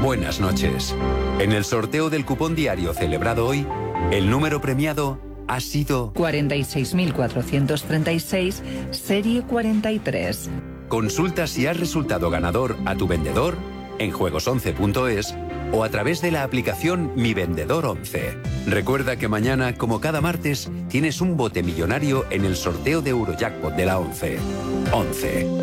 Buenas noches. En el sorteo del cupón diario celebrado hoy, el número premiado ha sido 46.436, serie 43. Consulta si has resultado ganador a tu vendedor en juegos11.es o a través de la aplicación Mi Vendedor 11. Recuerda que mañana, como cada martes, tienes un bote millonario en el sorteo de Eurojackpot de la 11. 11.